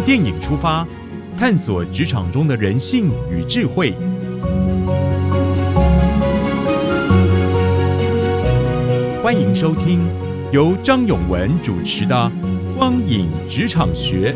电影出发，探索职场中的人性与智慧。欢迎收听由张永文主持的《光影职场学》。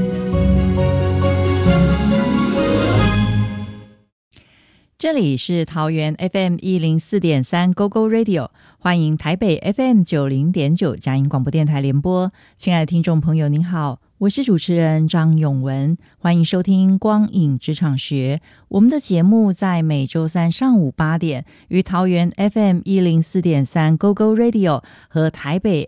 这里是桃园 FM104.3 GoGo Radio， 欢迎台北 FM90.9 佳音广播电台联播。亲爱的听众朋友您好，我是主持人张永文，欢迎收听光影职场学。我们的节目在每周三上午8点于桃园 FM104.3 GoGo Radio 和台北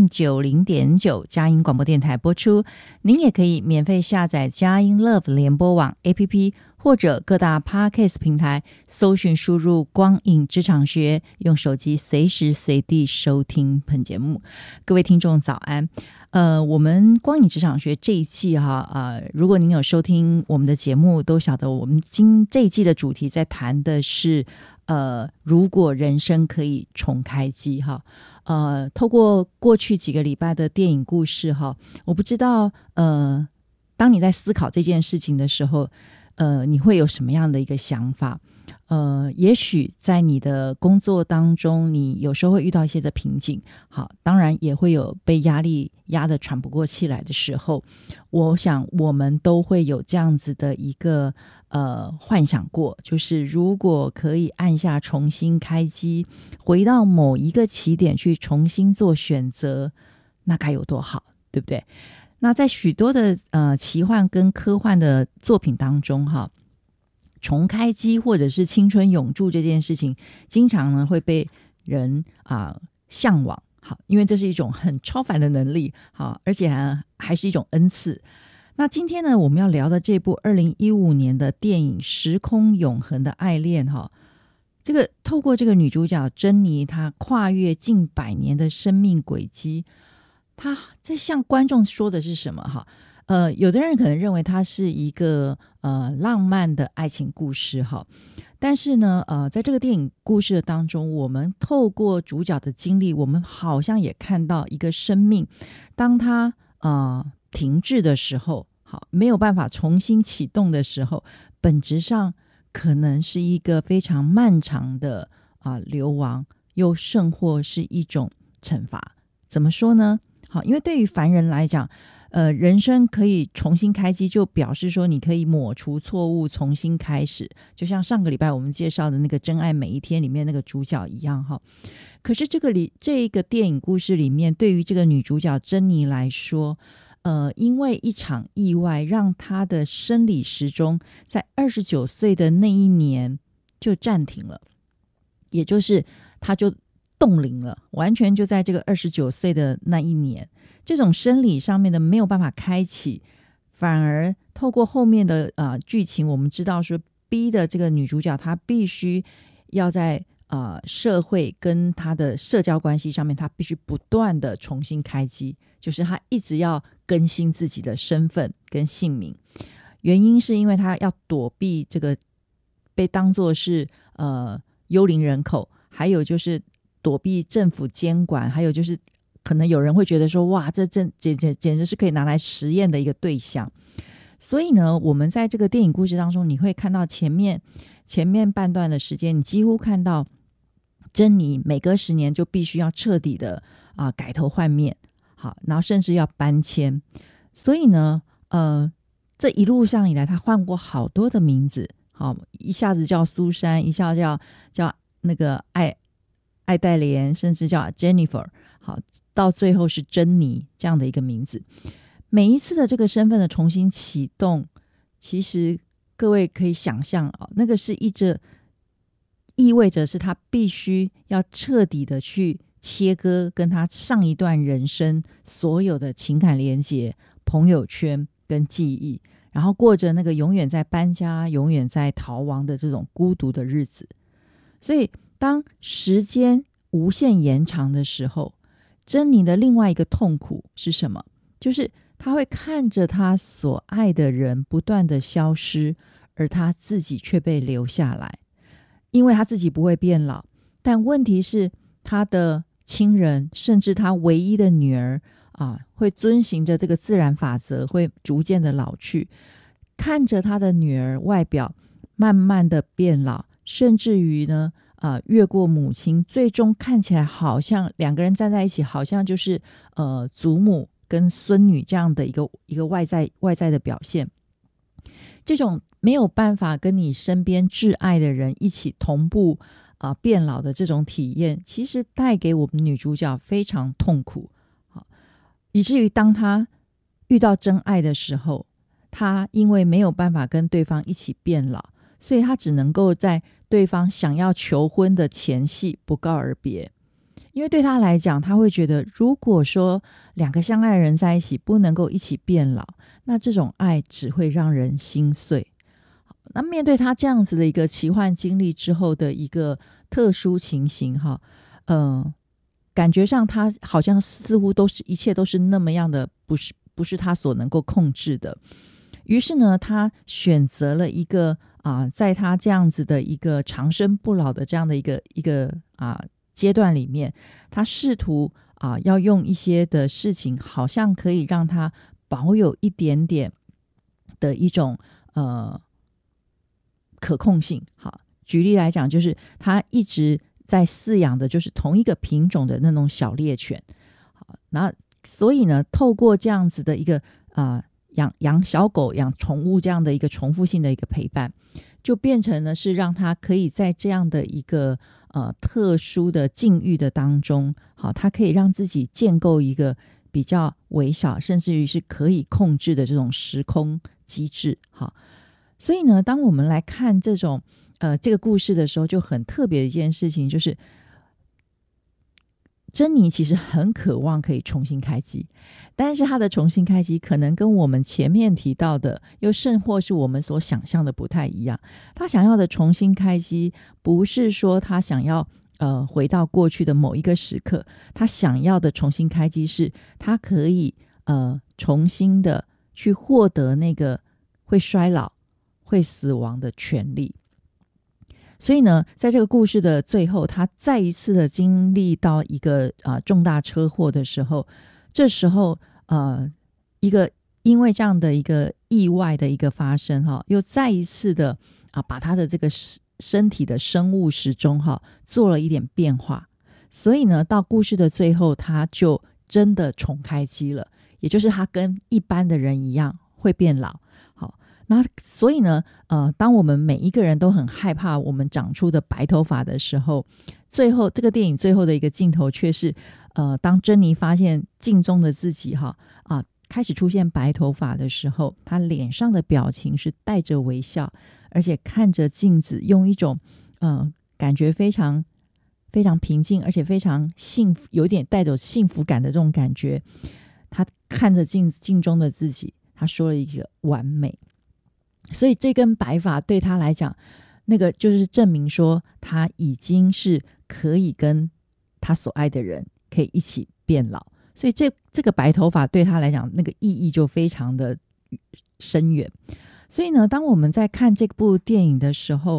FM90.9 佳音广播电台播出。您也可以免费下载佳音 Love 联播网 APP，或者各大 Podcast 平台搜寻输入光影职场学，用手机随时随地收听本节目。各位听众早安。我们光影职场学这一季如果您有收听我们的节目都晓得我们这一季的主题在谈的是如果人生可以重开机透过过去几个礼拜的电影故事我不知道当你在思考这件事情的时候你会有什么样的一个想法？也许在你的工作当中，你有时候会遇到一些的瓶颈，好，当然也会有被压力压得喘不过气来的时候。我想我们都会有这样子的一个幻想过，就是如果可以按下重新开机，回到某一个起点去重新做选择，那该有多好，对不对？那在许多的奇幻跟科幻的作品当中重开机或者是青春永驻这件事情经常呢会被人向往，因为这是一种很超凡的能力，而且还是一种恩赐。那今天呢我们要聊的这部2015年的电影《时空永恒的爱恋》这个透过这个女主角珍妮，她跨越近100年的生命轨迹，她在向观众说的是什么有的人可能认为它是一个浪漫的爱情故事但是呢在这个电影故事当中，我们透过主角的经历，我们好像也看到一个生命当它停滞的时候，没有办法重新启动的时候，本质上可能是一个非常漫长的流亡，又甚或是一种惩罚。怎么说呢？因为对于凡人来讲人生可以重新开机，就表示说你可以抹除错误，重新开始，就像上个礼拜我们介绍的那个《真爱每一天》里面那个主角一样可是这个电影故事里面，对于这个女主角珍妮来说因为一场意外，让她的生理时钟在29岁的那一年就暂停了，也就是她就冻龄了，完全就在这个29岁的那一年，这种生理上面的没有办法开启，反而透过后面的剧情，我们知道说逼的这个女主角她必须要在社会跟她的社交关系上面，她必须不断的重新开机，就是她一直要更新自己的身份跟姓名。原因是因为她要躲避这个被当作是幽灵人口，还有就是躲避政府监管，还有就是可能有人会觉得说哇，这简直是可以拿来实验的一个对象。所以呢我们在这个电影故事当中，你会看到前面半段的时间，你几乎看到珍妮每隔10年就必须要彻底的改头换面，好，然后甚至要搬迁。所以呢这一路上以来，她换过好多的名字，好，一下子叫苏珊，一下叫那个艾黛莲，甚至叫 Jennifer， 好，到最后是珍妮这样的一个名字。每一次的这个身份的重新启动，其实各位可以想象那个是意味着是他必须要彻底的去切割跟他上一段人生所有的情感连结、朋友圈跟记忆，然后过着那个永远在搬家、永远在逃亡的这种孤独的日子。所以当时间无限延长的时候，珍妮的另外一个痛苦是什么？就是她会看着她所爱的人不断的消失，而她自己却被留下来。因为她自己不会变老，但问题是她的亲人，甚至她唯一的女儿会遵循着这个自然法则，会逐渐的老去，看着他的女儿外表慢慢的变老，甚至于呢越过母亲，最终看起来好像两个人站在一起，好像就是祖母跟孙女这样的一个外在的表现。这种没有办法跟你身边挚爱的人一起同步变老的这种体验，其实带给我们女主角非常痛苦，以至于当她遇到真爱的时候，她因为没有办法跟对方一起变老，所以她只能够在对方想要求婚的前夕不告而别。因为对她来讲，她会觉得如果说两个相爱的人在一起不能够一起变老，那这种爱只会让人心碎。那面对她这样子的一个奇幻经历之后的一个特殊情形感觉上她好像似乎一切都是那么样的不是她所能够控制的。于是呢，她选择了一个在她这样子的一个长生不老的这样的一个阶段里面，她试图要用一些的事情，好像可以让她保有一点点的一种可控性。好，举例来讲，就是她一直在饲养的就是同一个品种的那种小猎犬。好，那所以呢，透过这样子的一个养小狗、养宠物这样的一个重复性的一个陪伴，就变成呢是让他可以在这样的一个特殊的境遇的当中，好，他可以让自己建构一个比较微小，甚至于是可以控制的这种时空机制。好，所以呢，当我们来看这种这个故事的时候，就很特别的一件事情，就是珍妮其实很渴望可以重新开机，但是她的重新开机可能跟我们前面提到的又甚或是我们所想象的不太一样。她想要的重新开机不是说她想要回到过去的某一个时刻，她想要的重新开机是她可以重新的去获得那个会衰老会死亡的权利。所以呢，在这个故事的最后，他再一次的经历到一个重大车祸的时候，这时候因为这样的一个意外的一个发生又再一次的把他的这个身体的生物时钟做了一点变化。所以呢，到故事的最后，他就真的重开机了，也就是他跟一般的人一样会变老。那所以呢当我们每一个人都很害怕我们长出的白头发的时候，最后这个电影最后的一个镜头却是当珍妮发现镜中的自己开始出现白头发的时候，她脸上的表情是带着微笑，而且看着镜子用一种感觉非常非常平静，而且非常幸福，有点带着幸福感的这种感觉。她看着镜中的自己，她说了一个完美。所以这根白发对他来讲，那个就是证明说他已经是可以跟他所爱的人可以一起变老。所以这个白头发对他来讲那个意义就非常的深远。所以呢，当我们在看这部电影的时候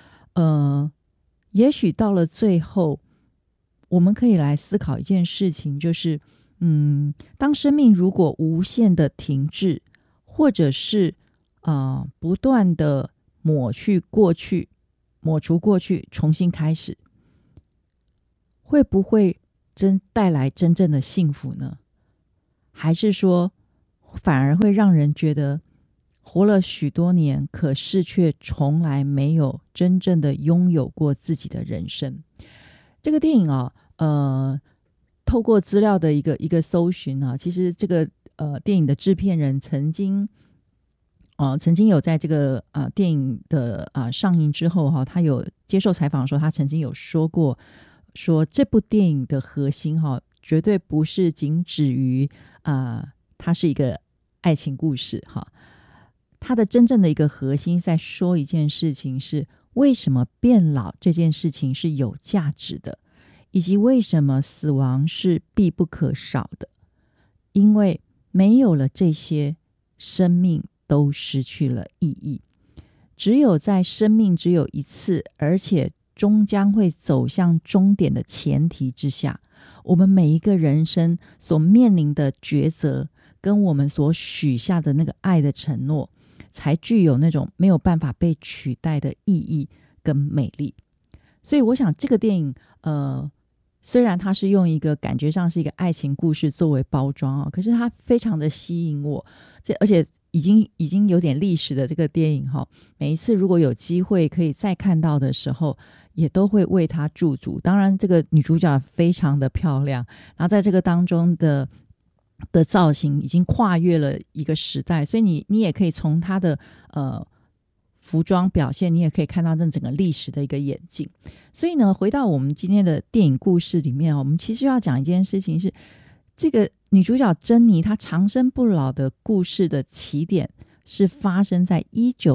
也许到了最后我们可以来思考一件事情，就是当生命如果无限的停滞，或者是不断的抹除过去，重新开始，会不会带来真正的幸福呢？还是说反而会让人觉得活了许多年，可是却从来没有真正的拥有过自己的人生？这个电影透过资料的一个搜寻其实这个电影的制片人曾经有在这个电影的上映之后他有接受采访的时候，他曾经有说过，说这部电影的核心绝对不是仅止于它是一个爱情故事它的真正的一个核心在说一件事情，是为什么变老这件事情是有价值的，以及为什么死亡是必不可少的。因为没有了这些，生命都失去了意义。只有在生命只有一次，而且终将会走向终点的前提之下， 我们每一个人生所面临的抉择，跟我们所许下的那个爱的承诺，才具有那种没有办法被取代的意义跟美丽。所以我想这个电影虽然它是用一个感觉上是一个爱情故事作为包装可是它非常的吸引我，而且已经有点历史的这个电影每一次如果有机会可以再看到的时候，也都会为它驻足。当然这个女主角非常的漂亮，然后在这个当中的造型已经跨越了一个时代，所以你也可以从她的服装表现，你也可以看到这整个历史的一个演进。所以呢，回到我们今天的电影故事里面，我们其实要讲一件事情是，这个女主角珍妮她长生不老的故事的起点是发生在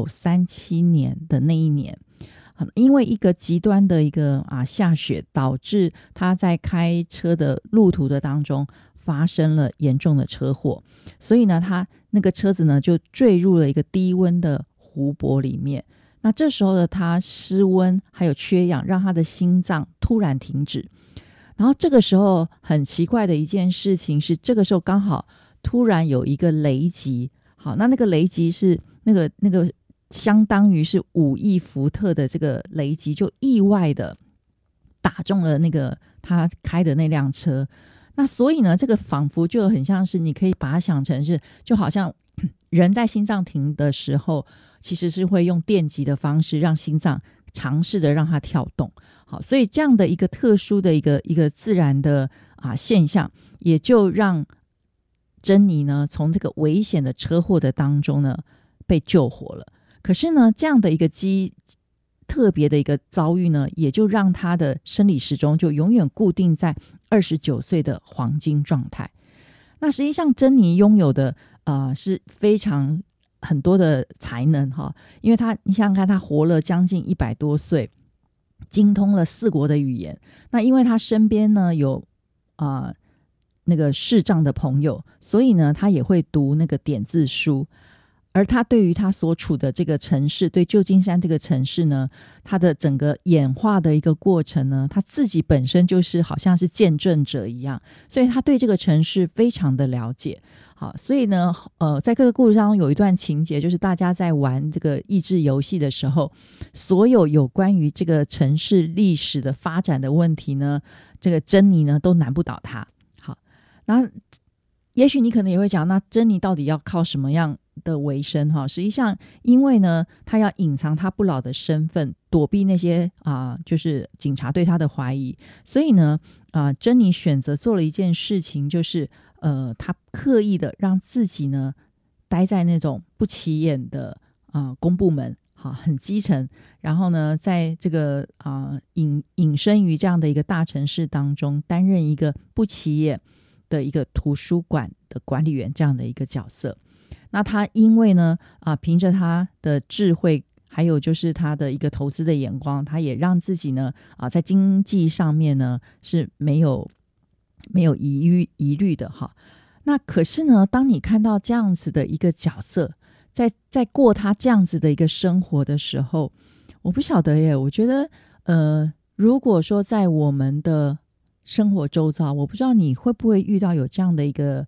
1937年的那一年。因为一个极端的一个下雪，导致她在开车的路途的当中发生了严重的车祸，所以呢她那个车子呢就坠入了一个低温的湖泊里面。那这时候的他失温还有缺氧，让他的心脏突然停止。然后这个时候很奇怪的一件事情是，这个时候刚好突然有一个雷击。好，那个雷击是那个相当于是5亿伏特的这个雷击，就意外的打中了那个他开的那辆车。那所以呢，这个仿佛就很像是，你可以把它想成是，就好像人在心脏停的时候，其实是会用电击的方式让心脏尝试的让它跳动。好，所以这样的一个特殊的一个自然的现象，也就让珍妮呢从这个危险的车祸的当中呢被救活了。可是呢，这样的一个特别的一个遭遇呢，也就让她的生理时钟就永远固定在29岁的黄金状态。那实际上珍妮拥有的是非常很多的才能因为你想想看，她活了将近100多岁，精通了4国的语言。那因为她身边呢有那个视障的朋友，所以呢她也会读那个点字书。而他对于他所处的这个城市，对旧金山这个城市呢，他的整个演化的一个过程呢，他自己本身就是好像是见证者一样，所以他对这个城市非常的了解。好，所以呢在这个故事当中有一段情节，就是大家在玩这个益智游戏的时候，所有关于这个城市历史的发展的问题呢，这个珍妮呢都难不倒他。好，那也许你可能也会讲，那珍妮到底要靠什么样的为生实际上因为呢他要隐藏他不老的身份，躲避那些就是警察对他的怀疑，所以呢珍妮选择做了一件事情，就是他刻意的让自己呢待在那种不起眼的公部门，很基层，然后呢在这个隐身于这样的一个大城市当中，担任一个不起眼的一个图书馆的管理员这样的一个角色。那他因为呢凭着他的智慧，还有就是他的一个投资的眼光，他也让自己呢在经济上面呢是没有疑虑的那可是呢，当你看到这样子的一个角色在过他这样子的一个生活的时候，我不晓得耶，我觉得如果说在我们的生活周遭，我不知道你会不会遇到有这样的一个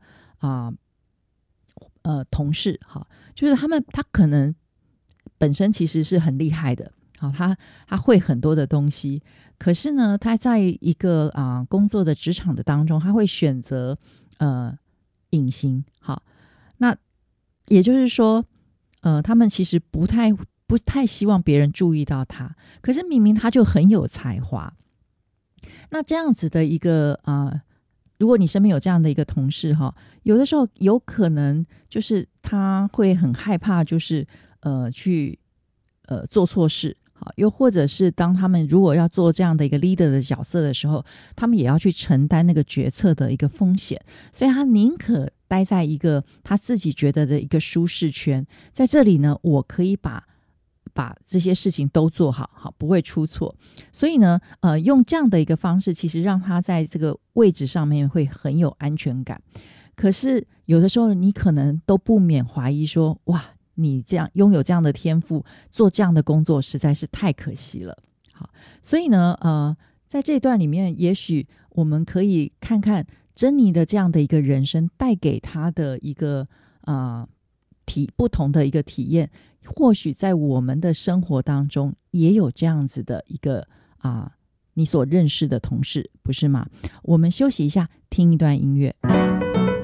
同事就是他可能本身其实是很厉害的他会很多的东西，可是呢他在一个工作的职场的当中，他会选择隐形。好，那也就是说他们其实不太希望别人注意到他，可是明明他就很有才华。那这样子的一个如果你身边有这样的一个同事有的时候有可能就是他会很害怕，就是去做错事，又或者是当他们如果要做这样的一个 leader 的角色的时候，他们也要去承担那个决策的一个风险，所以他宁可待在一个他自己觉得的一个舒适圈，在这里呢我可以把这些事情都做好，不会出错。所以呢用这样的一个方式，其实让他在这个位置上面会很有安全感。可是有的时候你可能都不免怀疑说，哇，你这样拥有这样的天赋，做这样的工作实在是太可惜了。好，所以呢在这段里面，也许我们可以看看珍妮的这样的一个人生带给她的一个不同的一个体验，或许在我们的生活当中也有这样子的一个你所认识的同事，不是吗？我们休息一下，听一段音乐。